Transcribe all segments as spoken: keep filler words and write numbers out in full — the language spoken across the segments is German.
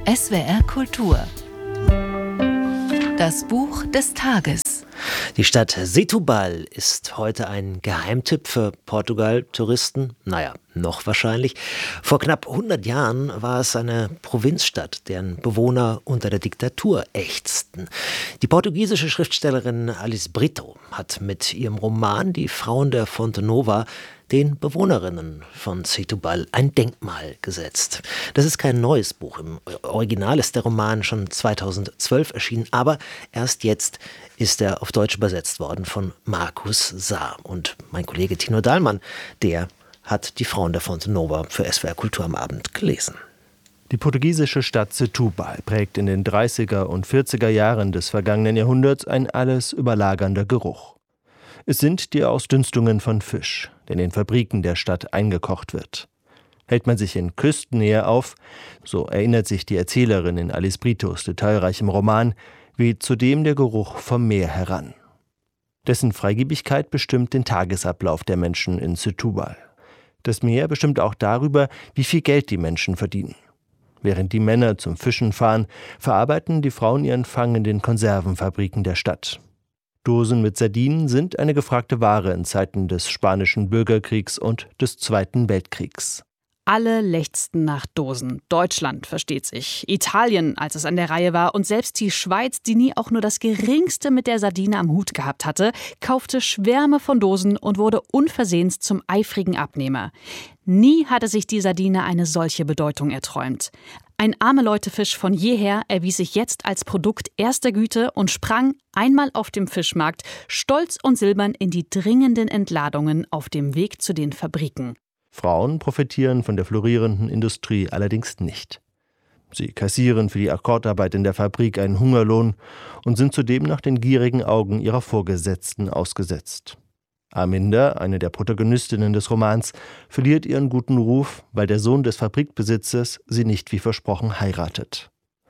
S W R Kultur. Das Buch des Tages. Die Stadt Setúbal ist heute ein Geheimtipp für Portugal-Touristen. Naja, noch wahrscheinlich. Vor knapp hundert Jahren war es eine Provinzstadt, deren Bewohner unter der Diktatur ächzten. Die portugiesische Schriftstellerin Alice Brito hat mit ihrem Roman Die Frauen der Fonte Nova den Bewohnerinnen von Setúbal ein Denkmal gesetzt. Das ist kein neues Buch. Im Original ist der Roman schon zweitausendzwölf erschienen, aber erst jetzt ist er auf Deutsch übersetzt worden von Markus Saar. Und mein Kollege Tino Dahlmann, der hat Die Frauen der Fonte Nova für S W R Kultur am Abend gelesen. Die portugiesische Stadt Setúbal prägt in den dreißiger und vierziger Jahren des vergangenen Jahrhunderts ein alles überlagernder Geruch. Es sind die Ausdünstungen von Fisch, der in den Fabriken der Stadt eingekocht wird. Hält man sich in Küstennähe auf, so erinnert sich die Erzählerin in Alice Britos detailreichem Roman, weht zudem der Geruch vom Meer heran. Dessen Freigebigkeit bestimmt den Tagesablauf der Menschen in Setúbal. Das Meer bestimmt auch darüber, wie viel Geld die Menschen verdienen. Während die Männer zum Fischen fahren, verarbeiten die Frauen ihren Fang in den Konservenfabriken der Stadt. Dosen mit Sardinen sind eine gefragte Ware in Zeiten des Spanischen Bürgerkriegs und des Zweiten Weltkriegs. Alle lechzten nach Dosen. Deutschland, versteht sich. Italien, als es an der Reihe war. Und selbst die Schweiz, die nie auch nur das Geringste mit der Sardine am Hut gehabt hatte, kaufte Schwärme von Dosen und wurde unversehens zum eifrigen Abnehmer. Nie hatte sich die Sardine eine solche Bedeutung erträumt. Ein Arme-Leute-Fisch von jeher erwies sich jetzt als Produkt erster Güte und sprang einmal auf dem Fischmarkt stolz und silbern in die dringenden Entladungen auf dem Weg zu den Fabriken. Frauen profitieren von der florierenden Industrie allerdings nicht. Sie kassieren für die Akkordarbeit in der Fabrik einen Hungerlohn und sind zudem nach den gierigen Augen ihrer Vorgesetzten ausgesetzt. Arminda, eine der Protagonistinnen des Romans, verliert ihren guten Ruf, weil der Sohn des Fabrikbesitzers sie nicht wie versprochen heiratet.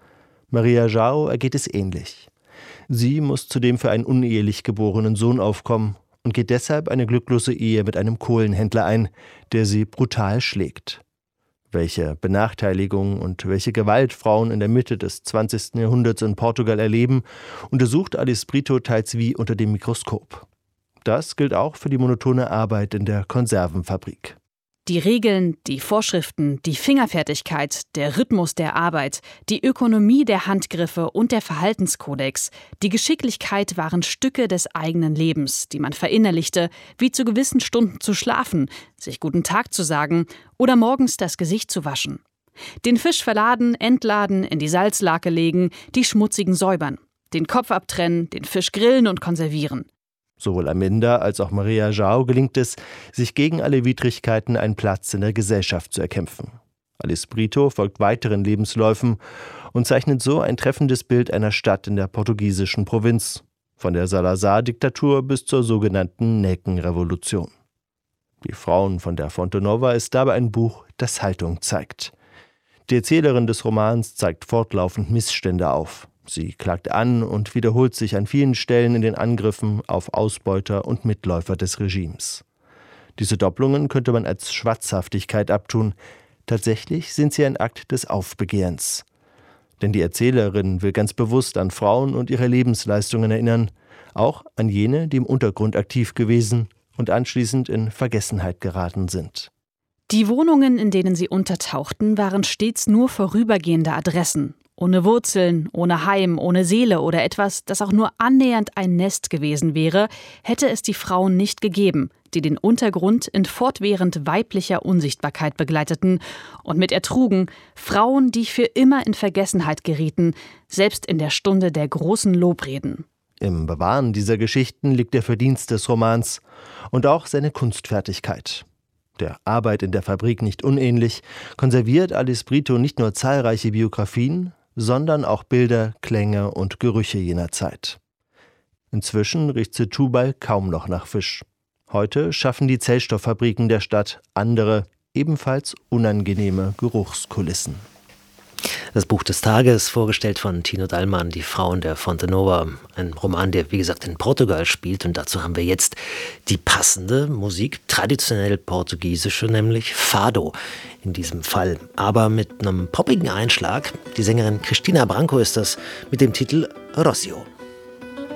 Maria João ergeht es ähnlich. Sie muss zudem für einen unehelich geborenen Sohn aufkommen und geht deshalb eine glücklose Ehe mit einem Kohlenhändler ein, der sie brutal schlägt. Welche Benachteiligung und welche Gewalt Frauen in der Mitte des zwanzigsten Jahrhunderts in Portugal erleben, untersucht Alice Brito teils wie unter dem Mikroskop. Das gilt auch für die monotone Arbeit in der Konservenfabrik. Die Regeln, die Vorschriften, die Fingerfertigkeit, der Rhythmus der Arbeit, die Ökonomie der Handgriffe und der Verhaltenskodex, die Geschicklichkeit waren Stücke des eigenen Lebens, die man verinnerlichte, wie zu gewissen Stunden zu schlafen, sich guten Tag zu sagen oder morgens das Gesicht zu waschen. Den Fisch verladen, entladen, in die Salzlake legen, die schmutzigen säubern, den Kopf abtrennen, den Fisch grillen und konservieren. Sowohl Arminda als auch Maria João gelingt es, sich gegen alle Widrigkeiten einen Platz in der Gesellschaft zu erkämpfen. Alice Brito folgt weiteren Lebensläufen und zeichnet so ein treffendes Bild einer Stadt in der portugiesischen Provinz, von der Salazar-Diktatur bis zur sogenannten Nelkenrevolution. Die Frauen von der Fonte Nova ist dabei ein Buch, das Haltung zeigt. Die Erzählerin des Romans zeigt fortlaufend Missstände auf. Sie klagt an und wiederholt sich an vielen Stellen in den Angriffen auf Ausbeuter und Mitläufer des Regimes. Diese Doppelungen könnte man als Schwatzhaftigkeit abtun. Tatsächlich sind sie ein Akt des Aufbegehrens. Denn die Erzählerin will ganz bewusst an Frauen und ihre Lebensleistungen erinnern, auch an jene, die im Untergrund aktiv gewesen und anschließend in Vergessenheit geraten sind. Die Wohnungen, in denen sie untertauchten, waren stets nur vorübergehende Adressen. Ohne Wurzeln, ohne Heim, ohne Seele oder etwas, das auch nur annähernd ein Nest gewesen wäre, hätte es die Frauen nicht gegeben, die den Untergrund in fortwährend weiblicher Unsichtbarkeit begleiteten und mit ertrugen, Frauen, die für immer in Vergessenheit gerieten, selbst in der Stunde der großen Lobreden. Im Bewahren dieser Geschichten liegt der Verdienst des Romans und auch seine Kunstfertigkeit. Der Arbeit in der Fabrik nicht unähnlich, konserviert Alice Brito nicht nur zahlreiche Biografien, sondern auch Bilder, Klänge und Gerüche jener Zeit. Inzwischen riecht Setúbal kaum noch nach Fisch. Heute schaffen die Zellstofffabriken der Stadt andere, ebenfalls unangenehme Geruchskulissen. Das Buch des Tages, vorgestellt von Tino Dallmann, Die Frauen der Fonte Nova. Ein Roman, der wie gesagt in Portugal spielt. Und dazu haben wir jetzt die passende Musik, traditionell portugiesische, nämlich Fado in diesem Fall. Aber mit einem poppigen Einschlag. Die Sängerin Cristina Branco ist das mit dem Titel Rossio.